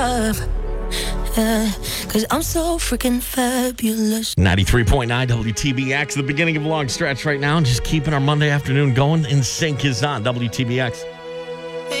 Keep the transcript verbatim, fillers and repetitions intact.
Yeah, cause I'm so freaking fabulous. ninety-three point nine W T B X, the beginning of a long stretch right now, and just keeping our Monday afternoon going. In Sync is on W T B X.